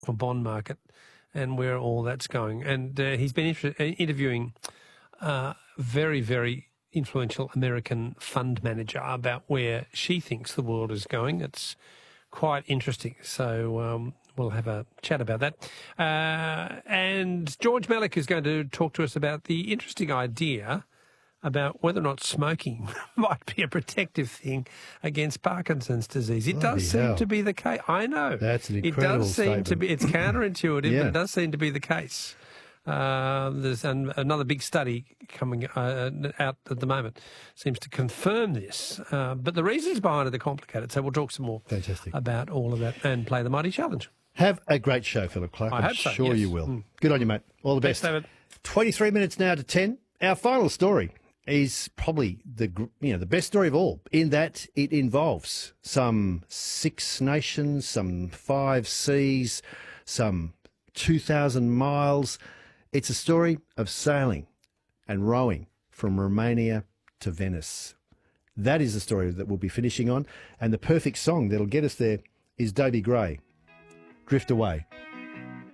or bond market and where all that's going. And he's been interviewing very, very influential American fund manager about where she thinks the world is going. It's quite interesting. So we'll have a chat about that. And George Malik is going to talk to us about the interesting idea about whether or not smoking might be a protective thing against Parkinson's disease. It does seem to be the case. I know. That's an incredible statement. It's counterintuitive, but it does seem to be the case. There's another big study coming out at the moment seems to confirm this. But the reasons behind it are complicated, so we'll talk some more about all of that and play the Mighty Challenge. Have a great show, Philip Clark. I'm sure you will. Good on you, mate. All the best. David. 23 minutes now to 10. Our final story is probably the best story of all, in that it involves some 6 nations, some 5 seas, some 2,000 miles. It's a story of sailing and rowing from Romania to Venice. That is the story that we'll be finishing on, and the perfect song that'll get us there is Dobie Gray, Drift Away.